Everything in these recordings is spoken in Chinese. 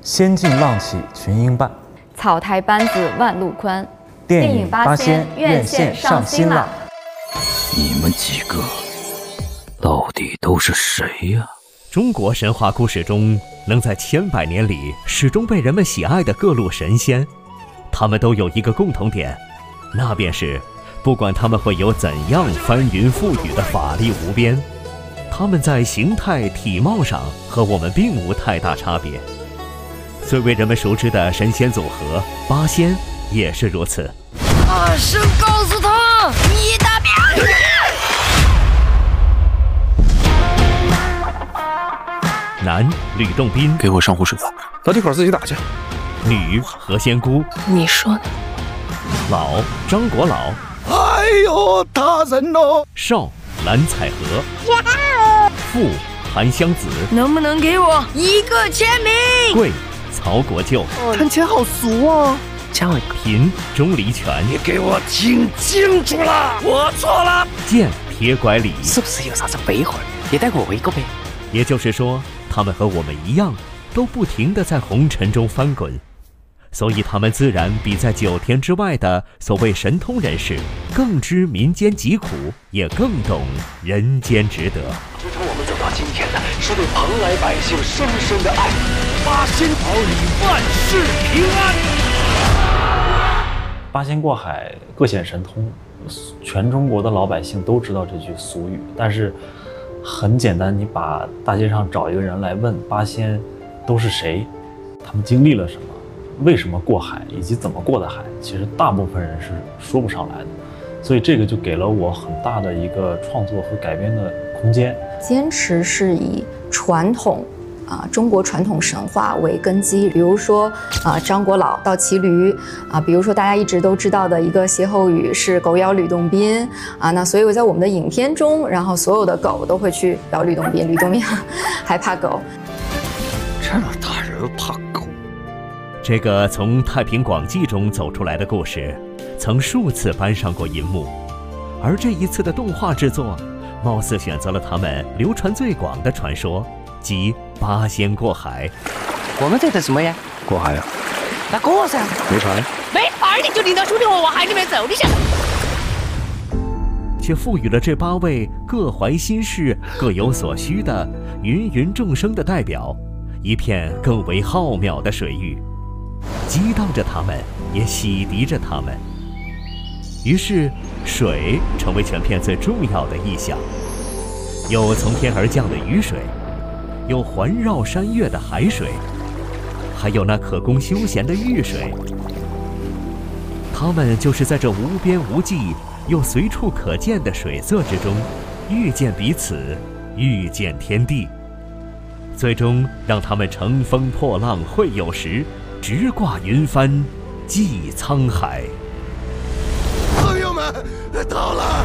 仙境浪起群英伴， 草台班子万路宽。 电影八仙院线上新了。 你们几个到底都是谁呀？ 中国神话故事中能在千百年里始终被人们喜爱的各路神仙，他们都有一个共同点，那便是不管他们会有怎样翻云覆雨的法力无边，他们在形态体貌上和我们并无太大差别。最为人们熟知的神仙组合八仙也是如此。 大声告诉他，你大便！ 男吕洞宾， 给我上壶水吧， 老弟口自己打去。 女何仙姑， 你说呢？ 老张国老， 哎呦，大人哦！ 少蓝采和，富韩湘子， 能不能给我一个签名？ 贵曹国舅， 看起来好俗啊！ 加我一个。 贫钟离权， 你给我听清楚了，我错了。 贱铁拐李， 是不是有啥子背后也带我一个呗？ 也就是说，他们和我们一样，都不停地在红尘中翻滚，所以他们自然比在9天之外的所谓神通人士更知民间疾苦，也更懂人间值得。 支撑我们走到今天的是对蓬莱百姓深深的爱。八仙保你万事平安。 八仙过海，各显神通，全中国的老百姓都知道这句俗语，但是很简单，你把大街上找一个人来问八仙都是谁，他们经历了什么，为什么过海，以及怎么过的海，其实大部分人是说不上来的，所以这个就给了我很大的一个创作和改编的空间。 坚持是以传统中国传统神话为根基，比如说张国老倒骑驴比如说大家一直都知道的一个歇后语是狗咬吕洞宾那所以我在我们的影片中，然后所有的狗都会去咬吕洞宾，吕洞宾还怕狗。 这么大人怕狗？ 这个从《太平广记》中走出来的故事，曾数次搬上过银幕，而这一次的动画制作，貌似选择了他们流传最广的传说，即八仙过海。 我们在等什么呀？ 过海呀？ 那过噻。 没船？ 没船你就领着兄弟我往海里面走，你想？ 却赋予了这8位各怀心事、各有所需的芸芸众生的代表一片更为浩渺的水域，激荡着他们，也洗涤着他们。于是，水成为全片最重要的意象，有从天而降的雨水，有环绕山岳的海水，还有那可供休闲的浴水。他们就是在这无边无际又随处可见的水色之中，遇见彼此，遇见天地，最终让他们乘风破浪会有时，直挂云帆济沧海。 朋友们，到了！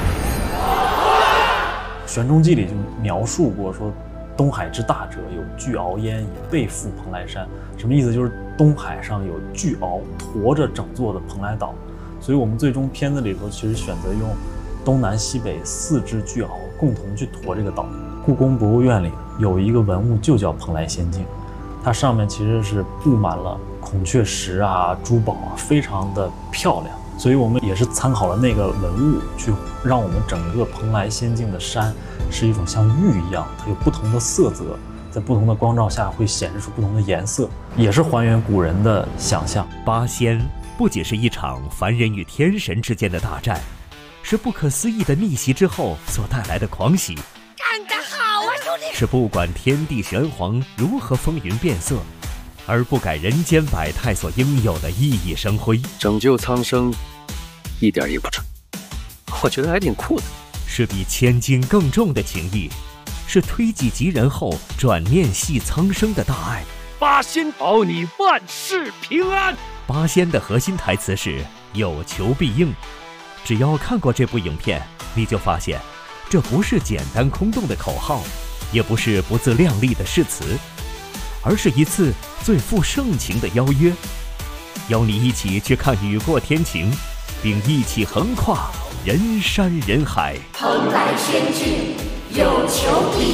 《玄中记》里就描述过说，东海之大者，有巨鳌焉以背负蓬莱山。什么意思？就是东海上有巨鳌驮着整座的蓬莱岛，所以我们最终片子里头其实选择用东南西北4只巨鳌共同去驮这个岛。故宫博物院里有一个文物就叫蓬莱仙境，它上面其实是布满了孔雀石珠宝非常的漂亮。所以我们也是参考了那个文物，去让我们整个蓬莱仙境的山是一种像玉一样，它有不同的色泽，在不同的光照下会显示出不同的颜色，也是还原古人的想象。 八仙不仅是一场凡人与天神之间的大战，是不可思议的逆袭之后所带来的狂喜。 干得好啊，兄弟！ 是不管天地玄黄如何风云变色，而不改人间百态所应有的熠熠生辉。 拯救苍生一点也不蠢，我觉得还挺酷的。 是比千斤更重的情谊，是推己及人后转念系苍生的大爱。 八仙保你万事平安。 八仙的核心台词是有求必应。只要看过这部影片，你就发现这不是简单空洞的口号，也不是不自量力的誓词，而是一次最富盛情的邀约，邀你一起去看雨过天晴，并一起横跨人山人海。 蓬莱仙境有求必